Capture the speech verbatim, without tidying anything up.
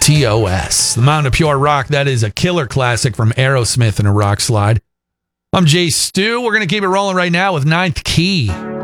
T O S. The Mountain of Pure Rock. That is a killer classic from Aerosmith and a rock slide. I'm Jay Stu. We're going to keep it rolling right now with Ninth Key.